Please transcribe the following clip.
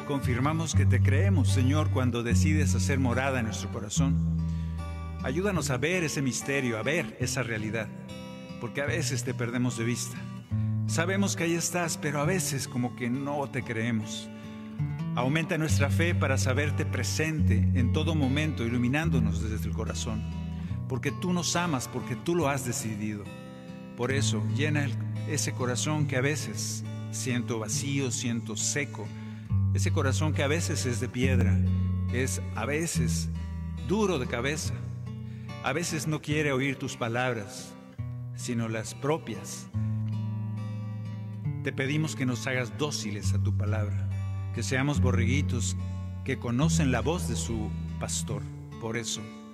Confirmamos que te creemos, Señor, cuando decides hacer morada en nuestro corazón. Ayúdanos a ver ese misterio, a ver esa realidad, porque a veces te perdemos de vista. Sabemos que ahí estás, pero a veces como que no te creemos. Aumenta nuestra fe para saberte presente en todo momento, iluminándonos desde el corazón, porque tú nos amas, porque tú lo has decidido. Por eso, llena ese corazón que a veces siento vacío, siento seco, ese corazón que a veces es de piedra, es a veces duro de cabeza, a veces no quiere oír tus palabras, sino las propias. Te pedimos que nos hagas dóciles a tu palabra, que seamos borreguitos que conocen la voz de su pastor. Por eso,